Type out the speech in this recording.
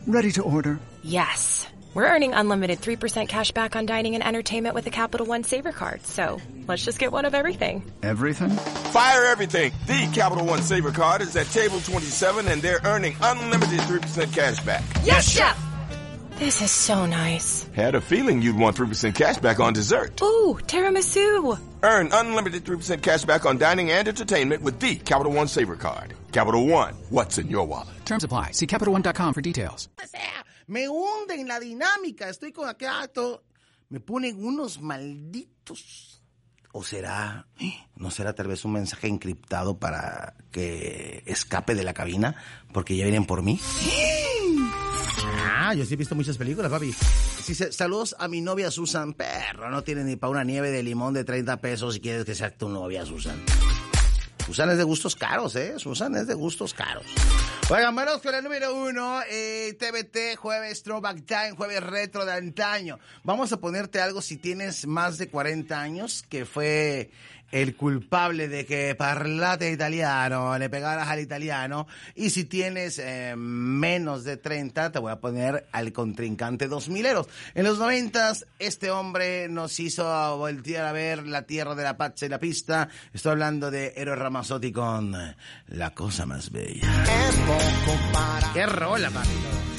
Ready to order. Yes. We're earning unlimited 3% cash back on dining and entertainment with the Capital One Saver Card. So let's just get one of everything. Everything? Fire everything. The Capital One Saver Card is at table 27 and they're earning unlimited 3% cash back. Yes, Chef! This is so nice. Had a feeling you'd want 3% cash back on dessert. Ooh, tiramisu. Earn unlimited 3% cash back on dining and entertainment with the Capital One Saver Card. Capital One, what's in your wallet? Terms apply. See CapitalOne.com for details. O sea, me hunden la dinámica. Estoy con aquel acto. Me ponen unos malditos. ¿O será? ¿No será tal vez un mensaje encriptado para que escape de la cabina? Porque ya vienen por mí. Ah, yo sí he visto muchas películas, papi. Sí, saludos a mi novia Susan. Perro, no tiene ni para una nieve de limón de 30 pesos si quieres que sea tu novia, Susan. Susan es de gustos caros, ¿eh? Susan es de gustos caros. Oigan, vamos con el número 1, TBT, jueves Throwback Time, jueves retro de antaño. Vamos a ponerte algo si tienes más de 40 años, que fue el culpable de que parlate italiano, le pegaras al italiano. Y si tienes menos de 30, te voy a poner al contrincante 2000eros. En los 90s, este hombre nos hizo voltear a ver la tierra de la pazza y la pista. Estoy hablando de Eros Ramazzotti con La Cosa Más Bella. ¡Qué rola, papito!